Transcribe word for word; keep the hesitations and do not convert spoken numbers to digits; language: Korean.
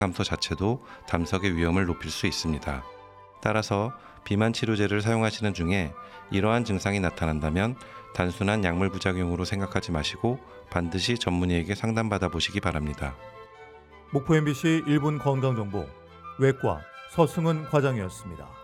감소 자체도 담석의 위험을 높일 수 있습니다. 따라서 비만 치료제를 사용하시는 중에 이러한 증상이 나타난다면 단순한 약물 부작용으로 생각하지 마시고 반드시 전문의에게 상담받아 보시기 바랍니다. 목포 엠비씨 일 분 건강정보 외과 서승은 과장이었습니다.